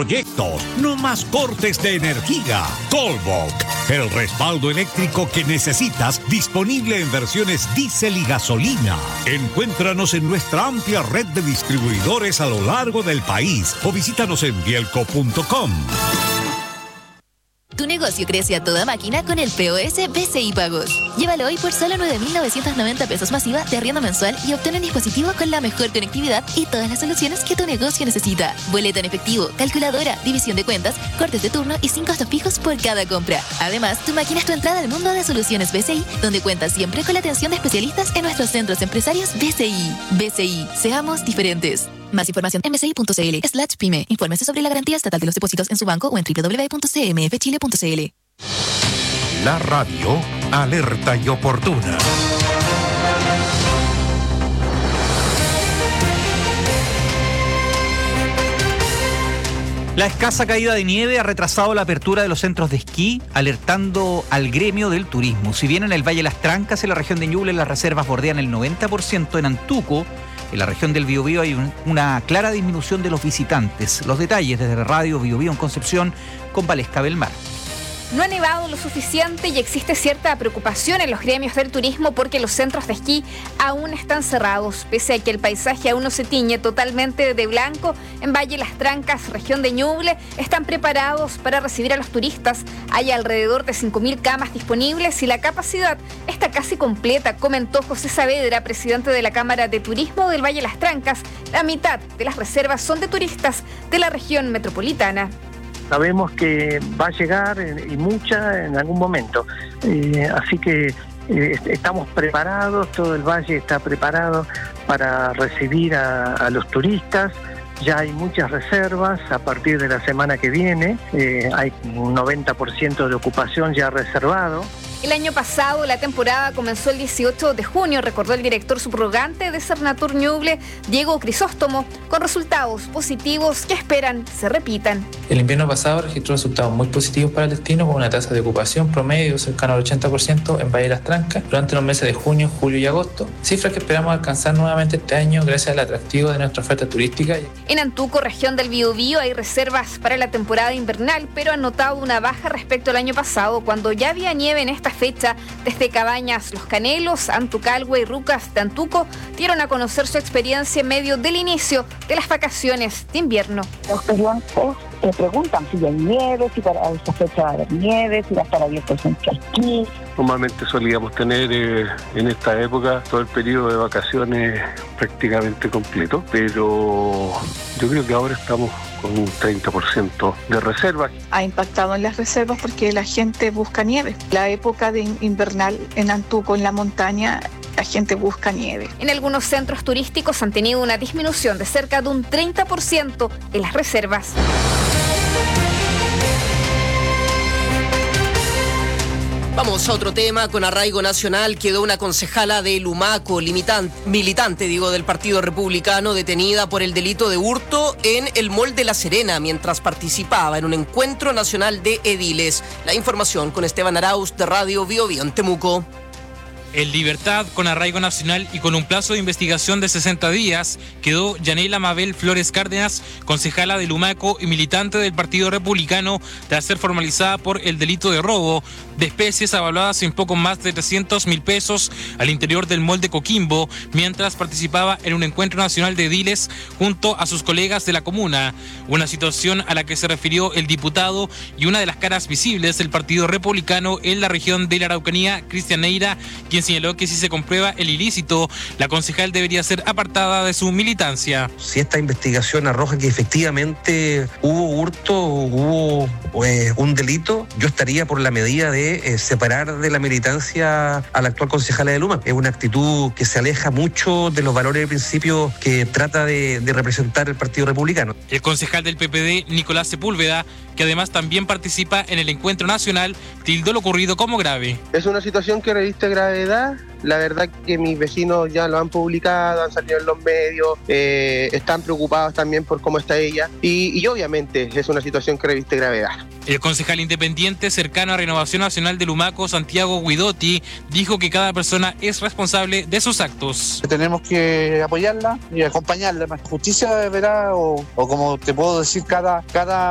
proyectos, no más cortes de energía. Colbok, el respaldo eléctrico que necesitas, disponible en versiones diésel y gasolina. Encuéntranos en nuestra amplia red de distribuidores a lo largo del país o visítanos en bielco.com. Tu negocio crece a toda máquina con el POS BCI Pagos. Llévalo hoy por solo 9.990 pesos masiva de arriendo mensual y obtén un dispositivo con la mejor conectividad y todas las soluciones que tu negocio necesita. Boleta en efectivo, calculadora, división de cuentas, cortes de turno y sin costos fijos por cada compra. Además, tu máquina es tu entrada al mundo de soluciones BCI, donde cuentas siempre con la atención de especialistas en nuestros centros empresarios BCI. BCI, seamos diferentes. Más información en bci.cl/pyme. Infórmese sobre la garantía estatal de los depósitos en su banco o en www.cmfchile.cl. La radio alerta y oportuna. La escasa caída de nieve ha retrasado la apertura de los centros de esquí, alertando al gremio del turismo. Si bien en el Valle de las Trancas, en la región de Ñuble, las reservas bordean el 90%, en Antuco, en la región del Biobío, hay una clara disminución de los visitantes. Los detalles desde Radio Biobío en Concepción con Valesca Belmar. No ha nevado lo suficiente y existe cierta preocupación en los gremios del turismo porque los centros de esquí aún están cerrados. Pese a que el paisaje aún no se tiñe totalmente de blanco, en Valle Las Trancas, región de Ñuble, están preparados para recibir a los turistas. Hay alrededor de 5.000 camas disponibles y la capacidad está casi completa, comentó José Saavedra, presidente de la Cámara de Turismo del Valle Las Trancas. La mitad de las reservas son de turistas de la región metropolitana. Sabemos que va a llegar y mucha en algún momento, así que estamos preparados, todo el valle está preparado para recibir a los turistas. Ya hay muchas reservas a partir de la semana que viene, hay un 90% de ocupación ya reservado. El año pasado la temporada comenzó el 18 de junio, recordó el director subrogante de Cernatur Ñuble, Diego Crisóstomo, con resultados positivos que esperan se repitan. El invierno pasado registró resultados muy positivos para el destino, con una tasa de ocupación promedio cercana al 80% en Valle de las Trancas durante los meses de junio, julio y agosto, cifras que esperamos alcanzar nuevamente este año gracias al atractivo de nuestra oferta turística. En Antuco, región del Biobío, hay reservas para la temporada invernal, pero han notado una baja respecto al año pasado, cuando ya había nieve en esta fecha. Desde Cabañas Los Canelos, Antucalhue y Rucas de Antuco dieron a conocer su experiencia en medio del inicio de las vacaciones de invierno. Los clientes preguntan si hay nieve, si para esta fecha va a haber nieve, si va a estar abierto el centro de esquí. Normalmente solíamos tener en esta época todo el periodo de vacaciones prácticamente completo, pero yo creo que ahora estamos con un 30% de reservas. Ha impactado en las reservas porque la gente busca nieve. La época de invernal en Antuco, en la montaña, la gente busca nieve. En algunos centros turísticos han tenido una disminución de cerca de un 30% en las reservas. Vamos a otro tema. Con arraigo nacional quedó una concejala de Lumaco, militante del Partido Republicano, detenida por el delito de hurto en el Mall de La Serena mientras participaba en un encuentro nacional de ediles. La información con Esteban Arauz de Radio Biobío en Temuco. En libertad, con arraigo nacional y con un plazo de investigación de 60 días, quedó Yanela Mabel Flores Cárdenas, concejala de Lumaco y militante del Partido Republicano, tras ser formalizada por el delito de robo de especies avaluadas en poco más de 300.000 pesos al interior del Mall de Coquimbo, mientras participaba en un encuentro nacional de ediles junto a sus colegas de la comuna. Una situación a la que se refirió el diputado y una de las caras visibles del Partido Republicano en la región de la Araucanía, Cristian Neira, quien señaló que si se comprueba el ilícito, la concejal debería ser apartada de su militancia. Si esta investigación arroja que efectivamente hubo hurto, hubo un delito, yo estaría por la medida de separar de la militancia a la actual concejala de Luma. Es una actitud que se aleja mucho de los valores y principios que trata de representar el Partido Republicano. El concejal del PPD, Nicolás Sepúlveda, que además también participa en el encuentro nacional, tildó lo ocurrido como grave. Es una situación que reviste gravedad. La verdad que mis vecinos ya lo han publicado, han salido en los medios, están preocupados también por cómo está ella y obviamente es una situación que reviste gravedad. El concejal independiente cercano a Renovación Nacional de Lumaco, Santiago Guidotti, dijo que cada persona es responsable de sus actos. Tenemos que apoyarla y acompañarla. La justicia verá, o como te puedo decir, cada